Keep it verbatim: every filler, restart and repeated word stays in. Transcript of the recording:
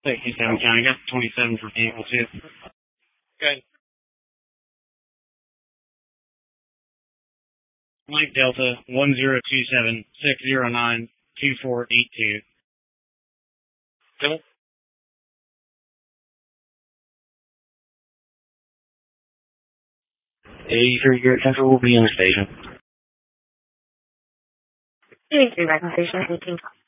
sixty-seven County, got twenty-seven for vehicle two. Okay. Mike Delta, one zero two seven, six zero nine, two four eight two. Come on. eighty-three Garrett Central will be in the station. eighty-three, back in station, eighteen.